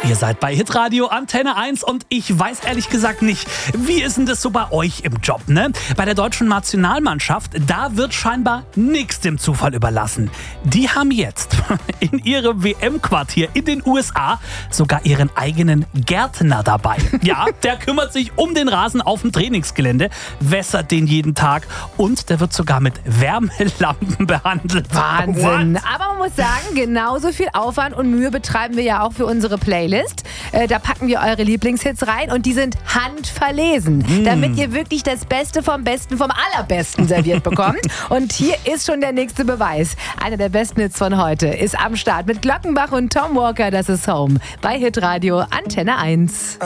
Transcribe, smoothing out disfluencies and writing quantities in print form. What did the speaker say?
Ihr seid bei Hitradio Antenne 1 und ich weiß ehrlich gesagt nicht, wie ist denn das so bei euch im Job, ne? Bei der deutschen Nationalmannschaft, da wird scheinbar nichts dem Zufall überlassen. Die haben jetzt in ihrem WM-Quartier in den USA sogar ihren eigenen Gärtner dabei. Ja, der kümmert sich um den Rasen auf dem Trainingsgelände, wässert den jeden Tag und der wird sogar mit Wärmelampen behandelt. Wahnsinn. What? Aber man muss sagen, genauso viel Aufwand und Mühe betreiben wir ja auch für unsere Playlist. Da packen wir eure Lieblingshits rein und die sind handverlesen, damit ihr wirklich das Beste vom Allerbesten serviert bekommt. Und hier ist schon der nächste Beweis. Einer der besten Hits von heute ist am Start mit Glockenbach und Tom Walker, das ist Home. Bei Hitradio Antenne 1.